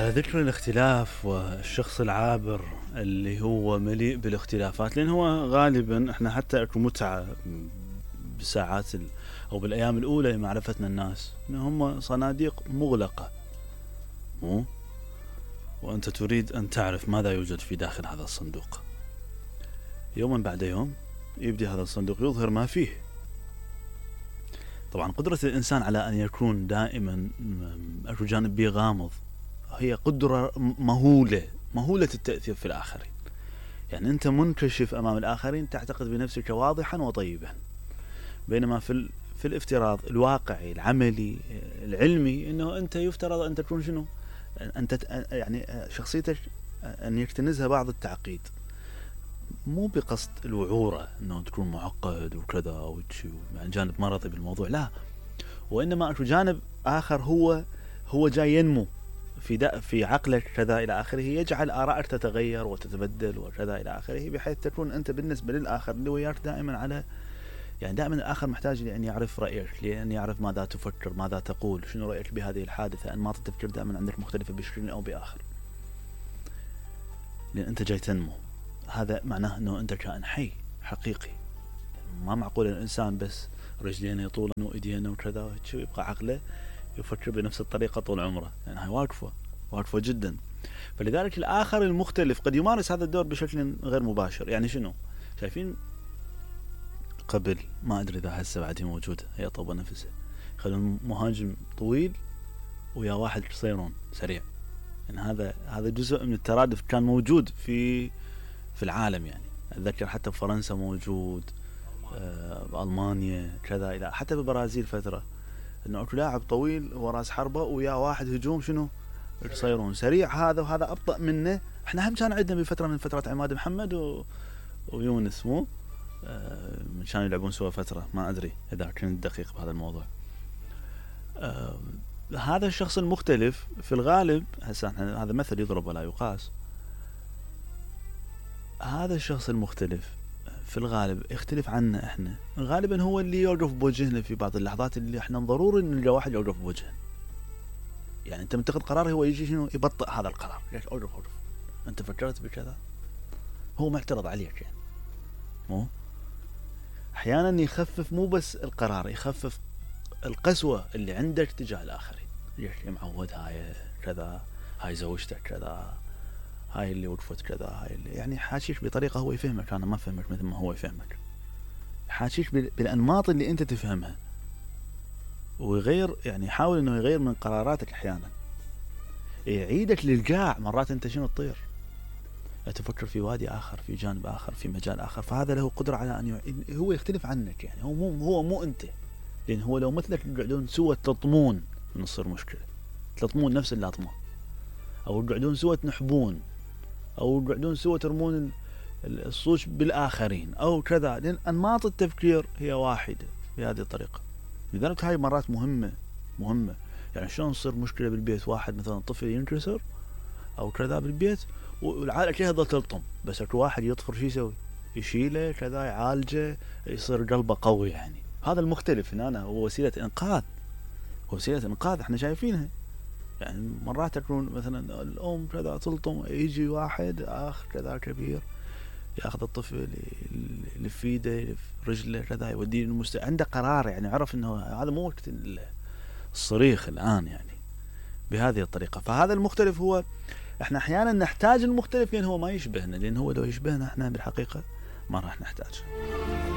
على ذكر الاختلاف والشخص العابر اللي هو مليء بالاختلافات، لأن هو غالبا احنا حتى اكو متعة بساعات أو بالأيام الأولى لمعرفتنا الناس إن هم صناديق مغلقة، وأنت تريد أن تعرف ماذا يوجد في داخل هذا الصندوق. يوما بعد يوم يبدأ هذا الصندوق يظهر ما فيه. طبعا قدرة الإنسان على أن يكون دائما أكو جانب بيه غامض هي قدرة مهولة التأثير في الآخرين. يعني أنت منكشف أمام الآخرين، تعتقد بنفسك واضحا وطيبا، بينما في الافتراض الواقعي العملي العلمي أنه أنت يفترض أن تكون شنو؟ أنت يعني شخصيتك أن يكتنزها بعض التعقيد، مو بقصد الوعورة أنه تكون معقد وكذا وشي يعني جانب مرضي بالموضوع، لا، وإنما أكو جانب آخر هو جاي ينمو في عقلك كذا إلى آخره، يجعل آرائك تتغير وتتبدل وكذا إلى آخره، بحيث تكون أنت بالنسبة للآخر اللي وياك دائما على يعني دائما الآخر محتاج لأن يعرف رأيك، لأن يعرف ماذا تفكر، ماذا تقول، شنو رأيك بهذه الحادثة. أنماط التفكير دائما عندك مختلفة بشكل أو بآخر، لأن أنت جاي تنمو. هذا معناه أنه أنت كائن حي حقيقي. ما معقول الإنسان بس رجلين يطولن وإيدين وكذا يبقى عقله يفكر بنفس الطريقة طول عمره، يعني هاي واقفة جدا. فلذلك الآخر المختلف قد يمارس هذا الدور بشكل غير مباشر. يعني شنو؟ شايفين قبل، ما أدري إذا هسه بعد موجودة، هي طوبة نفسه، خلون مهاجم طويل ويا واحد قصيرون سريع. يعني هذا جزء من الترادف كان موجود في العالم. يعني أتذكر حتى بفرنسا موجود، بألمانيا كذا، إلى حتى بالبرازيل فترة، إنه أكو لاعب طويل هو راس حربة ويا واحد هجوم شنو قصيرون سريع، هذا وهذا أبطأ منه. إحنا هم كان عندنا بفترة من فترات عماد محمد ويونس، مو من كانوا يلعبون سوا فترة، ما أدري إذا كنت دقيق بهذا الموضوع. هذا الشخص المختلف في الغالب، هسه هذا مثل يضرب ولا يقاس، هذا الشخص المختلف في الغالب يختلف عنا احنا، غالبا هو اللي يوقف بوجهنا في بعض اللحظات اللي احنا ضروري ان نلقى واحد يوقف بوجهنا. يعني انت متخذ قرار، هو يجي شنو يبطئ هذا القرار، ليش اوقف انت فكرت بكذا، هو معترض عليك. يعني مو احيانا يخفف مو بس القرار، يخفف القسوة اللي عندك تجاه الاخرين. ليش معود هاي كذا، هاي زوجتك كذا، هاي اللي وقفت كذا، هاي اللي يعني حاشيش بطريقة هو يفهمك، أنا ما فهمك مثل ما هو يفهمك، حاشيش بالأنماط اللي أنت تفهمها، ويغير يعني يحاول إنه يغير من قراراتك أحيانا، يعيدك للقاع. مرات أنت شنو تطير، تفكر في وادي آخر، في جانب آخر، في مجال آخر، فهذا له قدرة على أن هو يختلف عنك. يعني هو مو أنت، لأن هو لو مثلك يقعدون سوى تطمون من تصير مشكلة، تطمون نفس اللطمة، أو يقعدون سوى تنحبون، أو يقعدون سوى ترمون الصوش بالآخرين أو كذا، لأن أنماط التفكير هي واحدة بهذه الطريقة. لذلك هاي مرات مهمة. يعني شلون تصير مشكلة بالبيت، واحد مثلا طفل ينكسر أو كذا بالبيت والعائلة كلها تظل تلطم، بس أكو واحد يطفر شو يسوي، يشيله كذا، يعالجه، يصير قلبه قوي. يعني هذا المختلف هنا هو وسيلة إنقاذ احنا شايفينها. يعني مرات تكون مثلا الأم كذا تلطم، يجي واحد أخ كذا كبير ياخذ الطفل يلف في يده يلف رجله كذا، يوديه عنده قرار، يعني عرف انه هذا مو وقت الصريخ الآن، يعني بهذه الطريقة. فهذا المختلف هو احنا احيانا نحتاج المختلف لان هو ما يشبهنا، لان هو لو يشبهنا احنا بالحقيقة ما راح نحتاج.